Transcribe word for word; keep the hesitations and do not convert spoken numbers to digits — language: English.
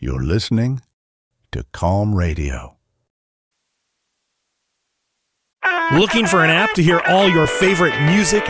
You're listening to Calm Radio. Looking for an app to hear all your favorite music,